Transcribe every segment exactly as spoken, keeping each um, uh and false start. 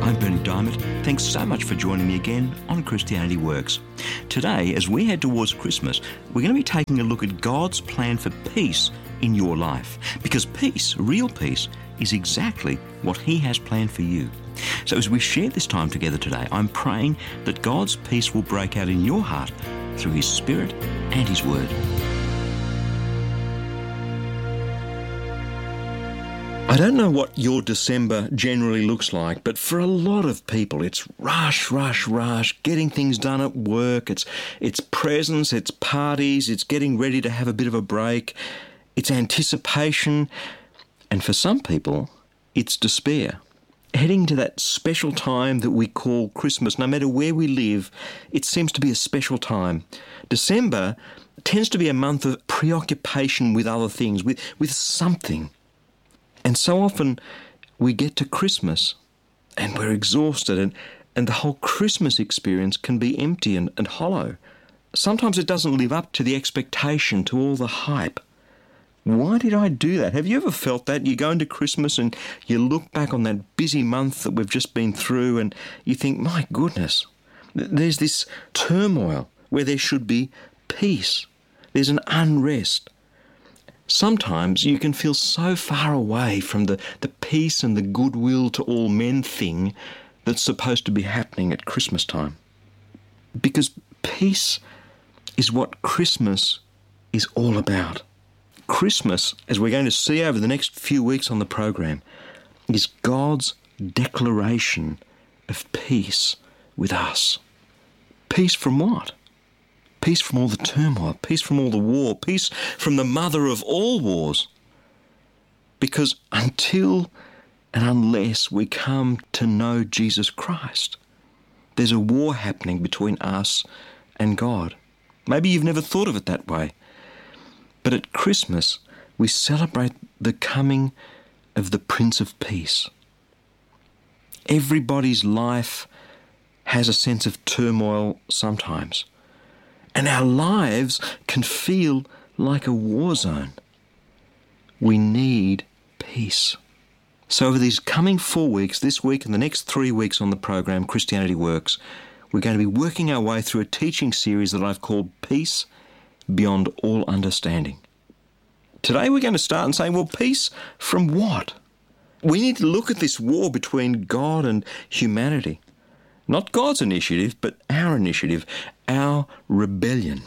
I'm Bernie Diamond. Thanks so much for joining me again on Christianity Works. Today, as we head towards Christmas, we're going to be taking a look at God's plan for peace in your life. Because peace, real peace, is exactly what He has planned for you. So as we share this time together today, I'm praying that God's peace will break out in your heart through His Spirit and His Word. I don't know what your December generally looks like, but for a lot of people, it's rush, rush, rush, getting things done at work. It's it's presents, it's parties, it's getting ready to have a bit of a break. It's anticipation. And for some people, it's despair. Heading to that special time that we call Christmas, no matter where we live, it seems to be a special time. December tends to be a month of preoccupation with other things, with, with something. And so often we get to Christmas and we're exhausted and, and the whole Christmas experience can be empty and, and hollow. Sometimes it doesn't live up to the expectation, to all the hype. Why did I do that? Have you ever felt that? You go into Christmas and you look back on that busy month that we've just been through and you think, my goodness, there's this turmoil where there should be peace. There's an unrest. Sometimes you can feel so far away from the, the peace and the goodwill to all men thing that's supposed to be happening at Christmas time. Because peace is what Christmas is all about. Christmas, as we're going to see over the next few weeks on the program, is God's declaration of peace with us. Peace from what? Peace from all the turmoil, peace from all the war, peace from the mother of all wars. Because until and unless we come to know Jesus Christ, there's a war happening between us and God. Maybe you've never thought of it that way. But at Christmas, we celebrate the coming of the Prince of Peace. Everybody's life has a sense of turmoil sometimes. And our lives can feel like a war zone. We need peace. So over these coming four weeks, this week and the next three weeks on the program, Christianity Works, we're going to be working our way through a teaching series that I've called Peace Beyond All Understanding. Today we're going to start and say, well, peace from what? We need to look at this war between God and humanity. Not God's initiative, but our initiative, our rebellion.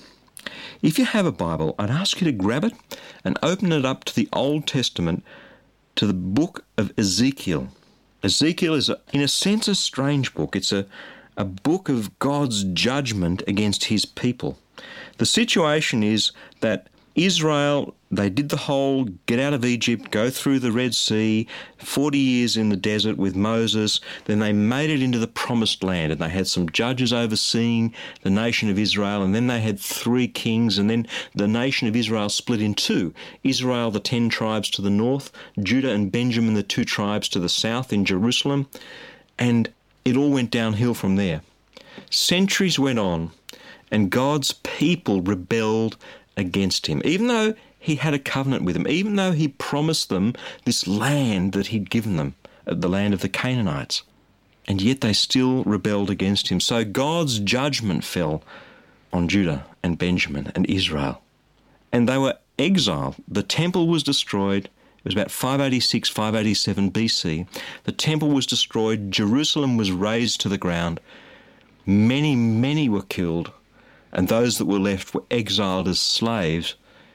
If you have a Bible, I'd ask you to grab it and open it up to the Old Testament, to the book of Ezekiel. Ezekiel is, a, in a sense, a strange book. It's a, a book of God's judgment against His people. The situation is that Israel, they did the whole get out of Egypt, go through the Red Sea, forty years in the desert with Moses, then they made it into the promised land and they had some judges overseeing the nation of Israel, and then they had three kings, and then the nation of Israel split in two. Israel, the ten tribes to the north, Judah and Benjamin, the two tribes to the south in Jerusalem, and it all went downhill from there. Centuries went on and God's people rebelled against Him, even though He had a covenant with them, even though He promised them this land that He'd given them, the land of the Canaanites. And yet they still rebelled against Him. So God's judgment fell on Judah and Benjamin and Israel. And they were exiled. The temple was destroyed. It was about five eighty-six, five eighty-seven B C. The temple was destroyed. Jerusalem was razed to the ground. Many, many were killed. And those that were left were exiled as slaves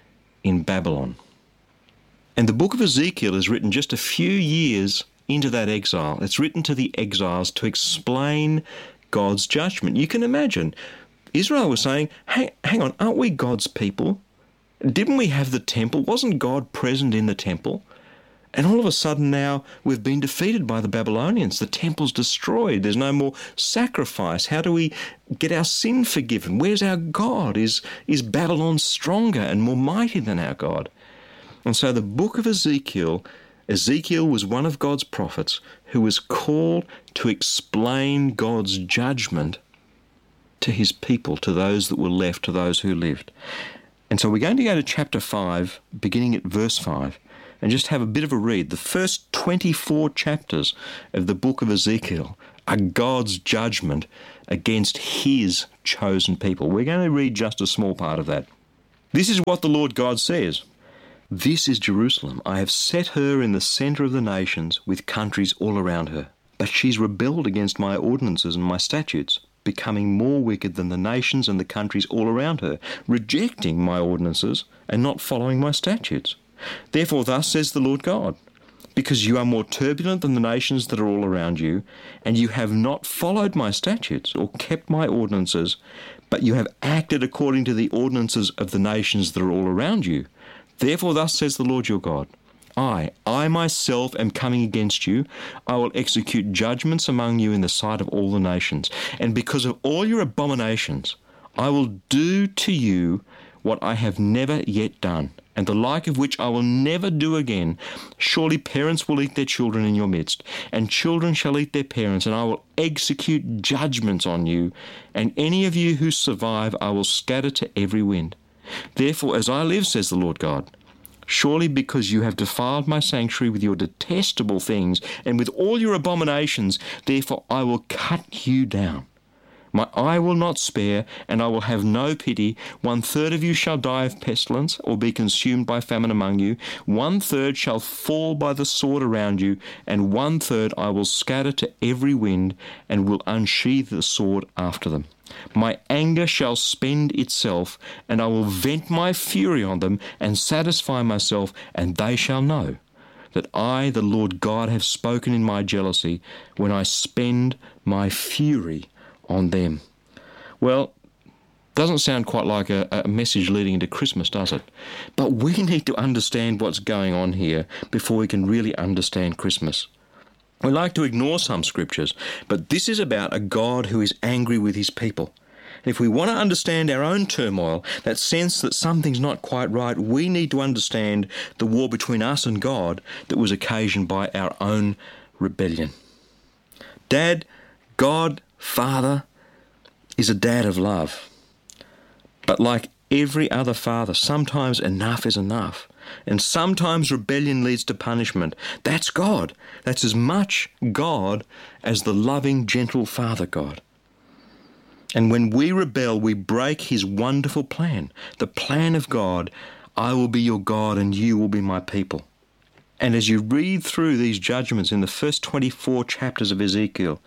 in Babylon. And the book of Ezekiel is written just a few years into that exile. It's written to the exiles to explain God's judgment. You can imagine, Israel was saying, hey, hang on, aren't we God's people? Didn't we have the temple? Wasn't God present in the temple? And all of a sudden now we've been defeated by the Babylonians. The temple's destroyed. There's no more sacrifice. How do we get our sin forgiven? Where's our God? Is, is Babylon stronger and more mighty than our God? And so the book of Ezekiel, Ezekiel was one of God's prophets who was called to explain God's judgment to His people, to those that were left, to those who lived. And so we're going to go to chapter five, beginning at verse five. And just have a bit of a read. The first twenty-four chapters of the book of Ezekiel are God's judgment against his chosen people. We're going to read just a small part of that. This is what the Lord God says. This is Jerusalem. I have set her in the centre of the nations with countries all around her. But she's rebelled against my ordinances and my statutes, becoming more wicked than the nations and the countries all around her, rejecting my ordinances and not following my statutes. Therefore, thus says the Lord God, because you are more turbulent than the nations that are all around you, and you have not followed my statutes or kept my ordinances, but you have acted according to the ordinances of the nations that are all around you. Therefore, thus says the Lord your God, I, I myself am coming against you. I will execute judgments among you in the sight of all the nations. And because of all your abominations, I will do to you what I have never yet done, and the like of which I will never do again. Surely parents will eat their children in your midst, and children shall eat their parents, and I will execute judgments on you, and any of you who survive I will scatter to every wind. Therefore, as I live, says the Lord God, surely because you have defiled my sanctuary with your detestable things and with all your abominations, therefore I will cut you down. My eye will not spare, and I will have no pity. One third of you shall die of pestilence, or be consumed by famine among you. One third shall fall by the sword around you, and one third I will scatter to every wind, and will unsheathe the sword after them. My anger shall spend itself, and I will vent my fury on them, and satisfy myself, and they shall know that I, the Lord God, have spoken in my jealousy, when I spend my fury on them. Well, doesn't sound quite like a, a message leading into Christmas, does it? But we need to understand what's going on here before we can really understand Christmas. We like to ignore some scriptures, but this is about a God who is angry with his people. And if we want to understand our own turmoil, that sense that something's not quite right, we need to understand the war between us and God that was occasioned by our own rebellion. Dad, God, Father, is a dad of love. But like every other father, sometimes enough is enough. And sometimes rebellion leads to punishment. That's God. That's as much God as the loving, gentle Father God. And when we rebel, we break his wonderful plan. The plan of God, I will be your God and you will be my people. And as you read through these judgments in the first twenty-four chapters of Ezekiel,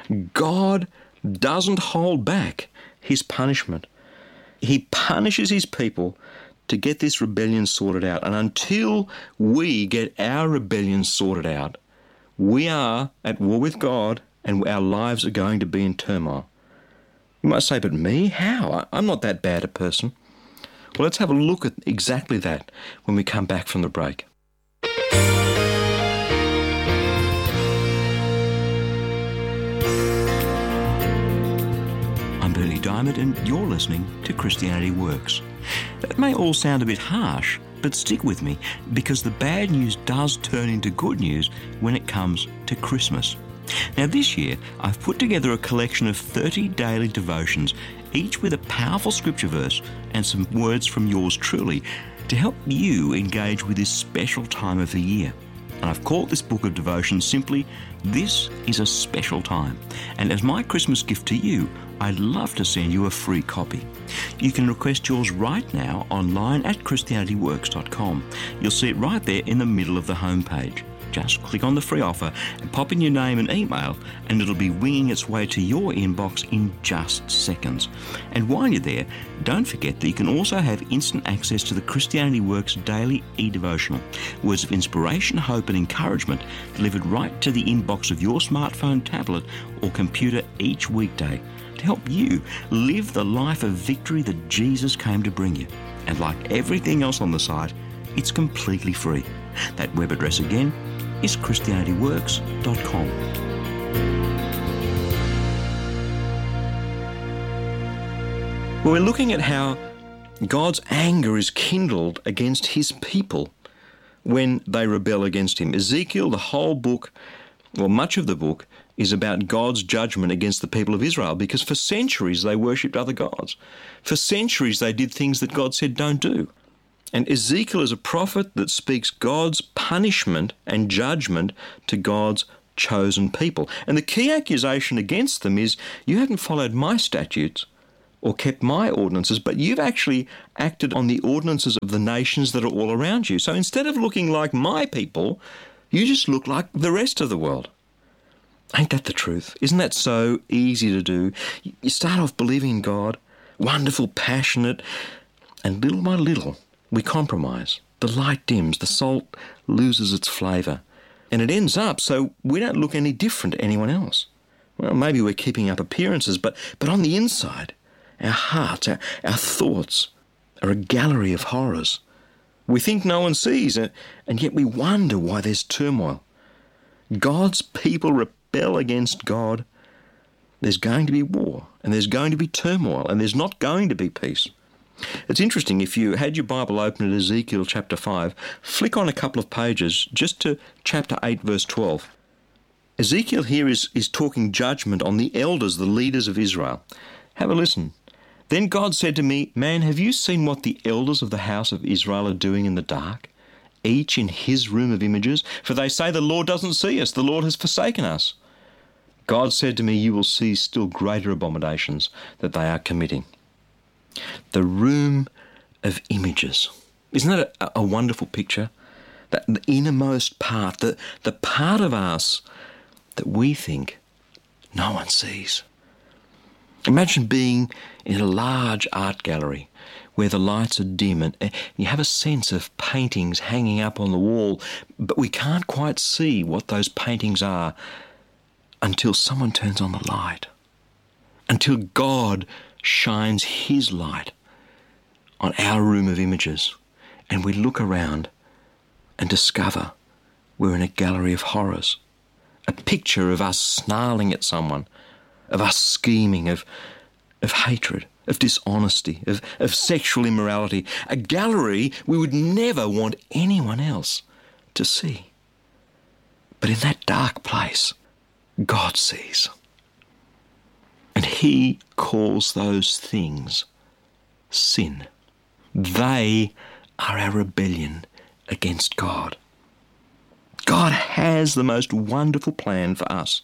God doesn't hold back his punishment. He punishes his people to get this rebellion sorted out. And until we get our rebellion sorted out, we are at war with God and our lives are going to be in turmoil. You might say, but me? How? I'm not that bad a person. Well, let's have a look at exactly that when we come back from the break. I'm Bernie Diamond, and you're listening to Christianity Works. That may all sound a bit harsh, but stick with me, because the bad news does turn into good news when it comes to Christmas. Now this year, I've put together a collection of thirty daily devotions, each with a powerful scripture verse and some words from yours truly, to help you engage with this special time of the year. And I've called this book of devotions simply, This is a Special Time. And as my Christmas gift to you, I'd love to send you a free copy. You can request yours right now online at christianity works dot com. You'll see it right there in the middle of the homepage. Just click on the free offer and pop in your name and email, and it'll be winging its way to your inbox in just seconds. And while you're there, don't forget that you can also have instant access to the Christianity Works daily e-devotional. Words of inspiration, hope and encouragement delivered right to the inbox of your smartphone, tablet or computer each weekday to help you live the life of victory that Jesus came to bring you. And like everything else on the site, it's completely free. That web address again is christianity works dot com. Well, we're looking at how God's anger is kindled against his people when they rebel against him. Ezekiel, the whole book, well, much of the book, is about God's judgment against the people of Israel, because for centuries they worshipped other gods. For centuries they did things that God said don't do. And Ezekiel is a prophet that speaks God's punishment and judgment to God's chosen people. And the key accusation against them is, you haven't followed my statutes or kept my ordinances, but you've actually acted on the ordinances of the nations that are all around you. So instead of looking like my people, you just look like the rest of the world. Ain't that the truth? Isn't that so easy to do? You start off believing in God, wonderful, passionate, and little by little we compromise. The light dims, the salt loses its flavour, and it ends up so we don't look any different to anyone else. Well, maybe we're keeping up appearances, but, but on the inside, our hearts, our, our thoughts are a gallery of horrors. We think no one sees, and yet we wonder why there's turmoil. God's people rebel against God. There's going to be war, and there's going to be turmoil, and there's not going to be peace. It's interesting, if you had your Bible open at Ezekiel chapter five, flick on a couple of pages just to chapter eight, verse twelve. Ezekiel here is, is talking judgment on the elders, the leaders of Israel. Have a listen. Then God said to me, "Man, have you seen what the elders of the house of Israel are doing in the dark, each in his room of images? For they say, the Lord doesn't see us, the Lord has forsaken us." God said to me, "You will see still greater abominations that they are committing." The room of images. Isn't that a, a wonderful picture? That the innermost part, the, the part of us that we think no one sees. Imagine being in a large art gallery where the lights are dim and you have a sense of paintings hanging up on the wall, but we can't quite see what those paintings are until someone turns on the light, until God shines his light on our room of images, and we look around and discover we're in a gallery of horrors, a picture of us snarling at someone, of us scheming, of, of hatred, of dishonesty, of, of sexual immorality, a gallery we would never want anyone else to see. But in that dark place, God sees. And he calls those things sin. They are our rebellion against God. God has the most wonderful plan for us.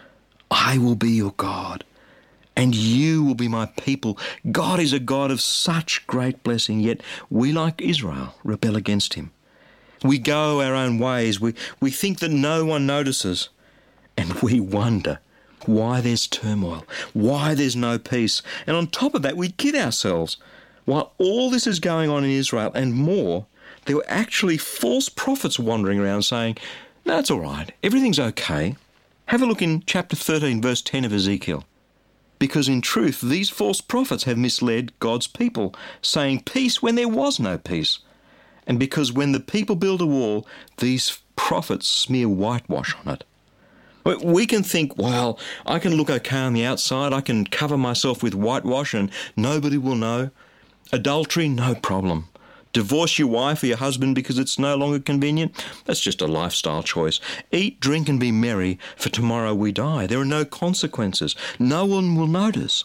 I will be your God, and you will be my people. God is a God of such great blessing, yet we, like Israel, rebel against him. We go our own ways. We, we think that no one notices, and we wonder why there's turmoil, why there's no peace. And on top of that, we kid ourselves. While all this is going on in Israel and more, there were actually false prophets wandering around saying, "No, it's all right, everything's okay." Have a look in chapter thirteen, verse ten of Ezekiel. Because in truth, these false prophets have misled God's people, saying peace when there was no peace. And because when the people build a wall, these prophets smear whitewash on it. We can think, well, I can look okay on the outside, I can cover myself with whitewash and nobody will know. Adultery, no problem. Divorce your wife or your husband because it's no longer convenient, that's just a lifestyle choice. Eat, drink and be merry, for tomorrow we die. There are no consequences. No one will notice.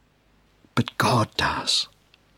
But God does.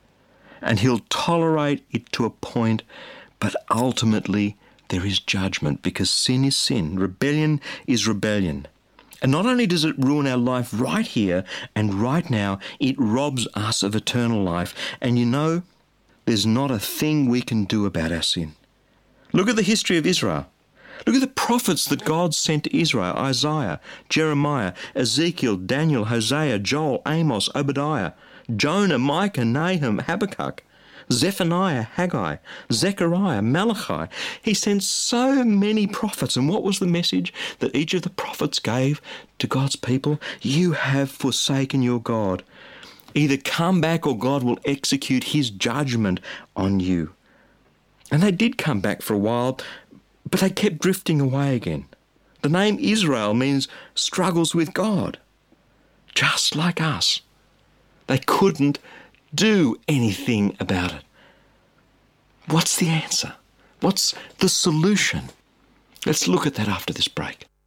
And he'll tolerate it to a point, but ultimately there is judgment, because sin is sin. Rebellion is rebellion. And not only does it ruin our life right here and right now, it robs us of eternal life. And you know, there's not a thing we can do about our sin. Look at the history of Israel. Look at the prophets that God sent to Israel: Isaiah, Jeremiah, Ezekiel, Daniel, Hosea, Joel, Amos, Obadiah, Jonah, Micah, Nahum, Habakkuk, Zephaniah, Haggai, Zechariah, Malachi. He sent so many prophets. And what was the message that each of the prophets gave to God's people? You have forsaken your God. Either come back or God will execute his judgment on you. And they did come back for a while, but they kept drifting away again. The name Israel means struggles with God. Just like us. They couldn't do anything about it. What's the answer? What's the solution? Let's look at that after this break.